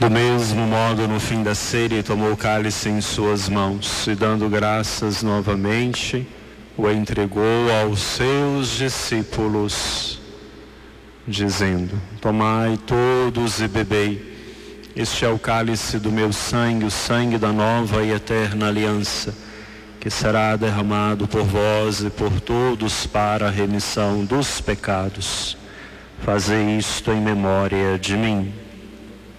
Do mesmo modo, no fim da ceia, ele tomou o cálice em suas mãos e, dando graças novamente, o entregou aos seus discípulos, dizendo: tomai todos e bebei. Este é o cálice do meu sangue, o sangue da nova e eterna aliança, que será derramado por vós e por todos para a remissão dos pecados. Fazei isto em memória de mim.